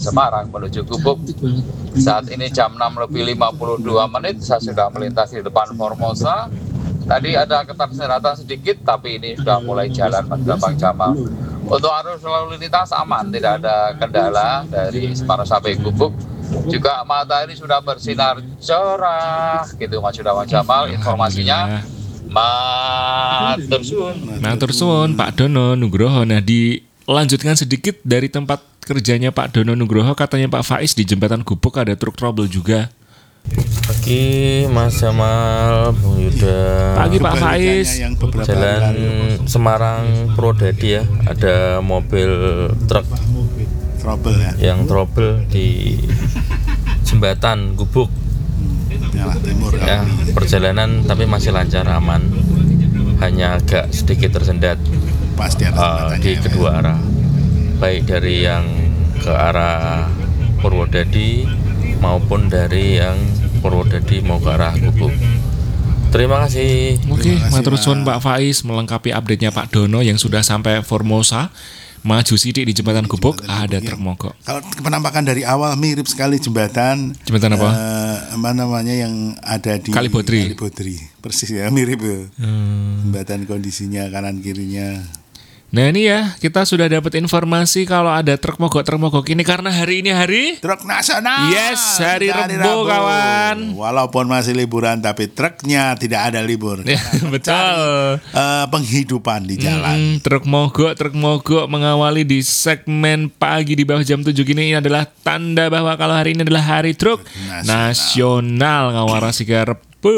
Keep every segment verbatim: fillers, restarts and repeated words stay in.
Semarang menuju Gubuk. Saat ini jam enam lebih lima puluh dua menit, saya sudah melintas di depan Formosa. Tadi ada ketersendakan sedikit, tapi ini sudah mulai jalan Mas Bambang Jamal. Untuk arus lalu lintas aman, tidak ada kendala dari Semarang sampai Gubuk. Juga matahari sudah bersinar cerah, gitu Mas Bambang Jamal. Informasinya, matur suwun. Matur suwun Pak Dono Nugroho. Nah, dilanjutkan sedikit dari tempat kerjanya Pak Dono Nugroho, katanya Pak Faiz di jembatan Gubuk ada truk trouble juga. Pagi Mas Jamal, Bung Yuda. Pagi Pak Faiz. Jalan Semarang Purwodadi ya, ada mobil truk trouble ya. Yang trouble di jembatan Gubuk. Jawa Timur ya, perjalanan tapi masih lancar, aman. Hanya agak sedikit tersendat pas di, atas uh, di kedua ya. arah. Baik dari yang ke arah Purwodadi maupun dari yang Purwodadi mau ke arah Gubuk. Terima kasih. Oke, matur suwun Pak Faiz melengkapi update-nya Pak Dono yang sudah sampai Formosa. Maju sidik di jembatan Gubuk ada truk mogok. Kalau penampakan dari awal mirip sekali jembatan. Jembatan apa? Uh, apa namanya yang ada di Kalibodri. Kalibodri. Persis ya, mirip ya. Hmm. Jembatan kondisinya kanan kirinya. Nah ini ya, kita sudah dapat informasi kalau ada truk mogok, truk mogok ini karena hari ini hari truk nasional. Yes, hari, hari Rebo kawan. Walaupun masih liburan tapi truknya tidak ada libur. Ya, betul. Uh, penghidupan di jalan. Hmm, truk mogok, truk mogok mengawali di segmen pagi di bawah jam tujuh gini, ini adalah tanda bahwa kalau hari ini adalah hari truk, truk nasional, nasional Ngawarasika Rebo.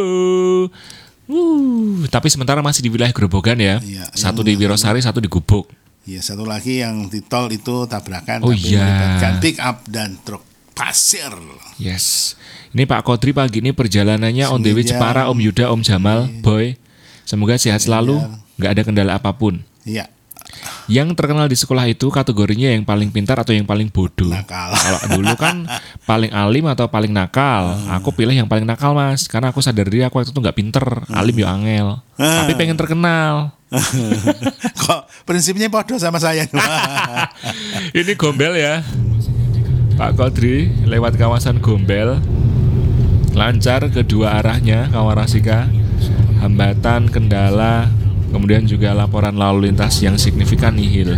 Uh, tapi sementara masih di wilayah Grobogan ya. Iya, satu di Wirosari, satu di Gubuk. Iya, satu lagi yang di tol itu tabrakan. Oh tapi iya. melibatkan pick up dan truk pasir. Yes. Ini Pak Kodri pagi ini perjalanannya on the way Jepara, Om Yuda, Om Jamal, iya. Boy. Semoga sehat selalu, nggak ada kendala apapun. Iya. Yang terkenal di sekolah itu kategorinya yang paling pintar atau yang paling bodoh. Nakal. Kalau dulu kan paling alim atau paling nakal. Hmm. Aku pilih yang paling nakal Mas, karena aku sadar diri aku waktu itu nggak pinter, hmm. alim yo angel. Hmm. Tapi pengen terkenal. Kok prinsipnya bodoh sama saya? Ini Gombel ya, Pak Kodri lewat kawasan Gombel, lancar kedua arahnya Ngawarasika. Hambatan, kendala, kemudian juga laporan lalu lintas yang signifikan nihil.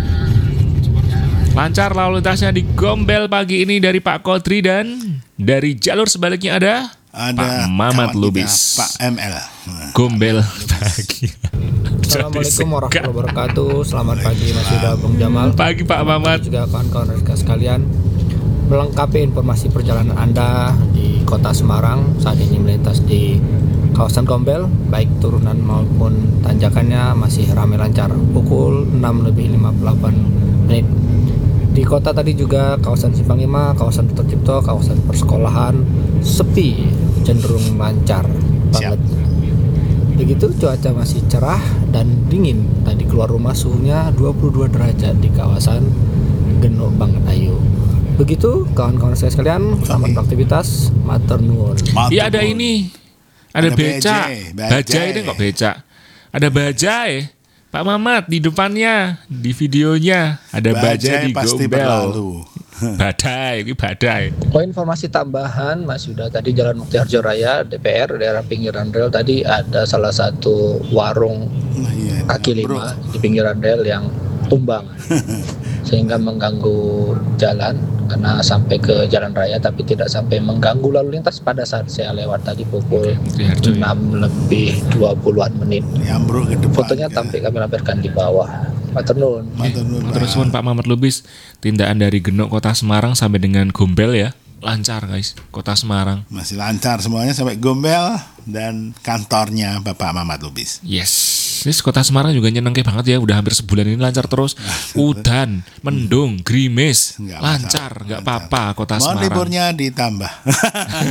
Lancar lalu lintasnya di Gombel pagi ini dari Pak Kodri, dan dari jalur sebaliknya ada, ada Pak Mamat Lubis. Pak M L. Gombel pagi. Assalamualaikum warahmatullahi wabarakatuh. Selamat pagi Mas Yuda, Bung Jamal. Pagi Pak Mamat. Juga kawan-kawan rekan sekalian, melengkapi informasi perjalanan Anda di Kota Semarang. Saat ini melintas di kawasan Gombel, baik turunan maupun tanjakannya masih ramai lancar. Pukul enam lebih lima puluh delapan menit. Di kota tadi juga kawasan Simpang lima, kawasan Dr. Cipto, kawasan persekolahan sepi, cenderung lancar banget. Begitu cuaca masih cerah dan dingin. Tadi keluar rumah suhunya dua puluh dua derajat di kawasan Genuk banget ayo. Begitu kawan-kawan saya sekalian, selamat beraktivitas, matur nuwun. Iya ada ini. Ada, ada becak, bajai ini kok becak. Ada bajai, Pak Mamat di depannya, di videonya ada bajai, bajai di Gombel. Badai, ini badai. Oh, informasi tambahan Mas Yuda, tadi Jalan Mukti Harjo Raya, D P R, daerah pinggiran rel tadi ada salah satu warung oh, iya, kaki lima bro. Di pinggiran rel yang tumbang. Sehingga mengganggu jalan karena sampai ke jalan raya tapi tidak sampai mengganggu lalu lintas pada saat saya lewat tadi pukul enam lebih dua puluhan menit. Fotonya tampil kami lampirkan di bawah. Matur nuwun. Matur nuwun Pak Mamat Lubis. Tindakan dari Genuk Kota Semarang sampai dengan Gombel ya. Lancar guys, Kota Semarang. Masih lancar semuanya sampai Gombel dan kantornya Bapak Mamat Lubis. Yes. Ini Kota Semarang juga nyenengke banget ya, udah hampir sebulan ini lancar terus. Udan, mendung, gerimis, lancar, nggak apa-apa Kota Mohon Semarang. liburnya ditambah.